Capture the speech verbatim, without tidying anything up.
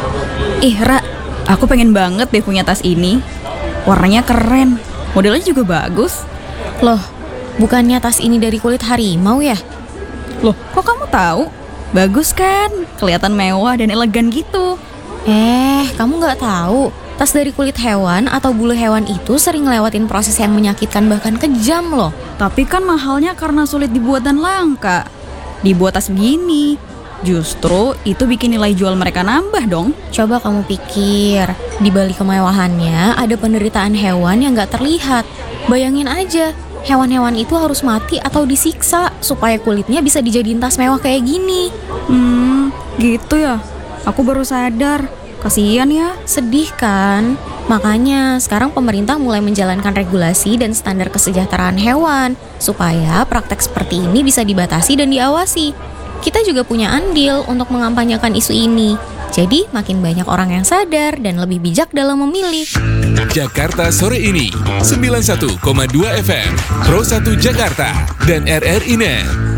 Ih, Ra, aku pengen banget deh punya tas ini. Warnanya keren, modelnya juga bagus. Loh, bukannya tas ini dari kulit harimau ya? Loh, kok kamu tahu? Bagus kan? Kelihatan mewah dan elegan gitu. Eh, kamu nggak tahu? Tas dari kulit hewan atau bulu hewan itu sering ngelewatin proses yang menyakitkan bahkan kejam loh. Tapi kan mahalnya karena sulit dibuat dan langka. Dibuat tas begini, justru itu bikin nilai jual mereka nambah dong. Coba kamu pikir, di balik kemewahannya ada penderitaan hewan yang nggak terlihat. Bayangin aja, hewan-hewan itu harus mati atau disiksa supaya kulitnya bisa dijadiin tas mewah kayak gini. Hmm, gitu ya. Aku baru sadar. Kasian ya. Sedih kan? Makanya sekarang pemerintah mulai menjalankan regulasi dan standar kesejahteraan hewan supaya praktek seperti ini bisa dibatasi dan diawasi. Kita juga punya andil untuk mengampanyekan isu ini. Jadi makin banyak orang yang sadar dan lebih bijak dalam memilih. Jakarta Sore Ini sembilan puluh satu koma dua F M Pro satu Jakarta dan R R I Net.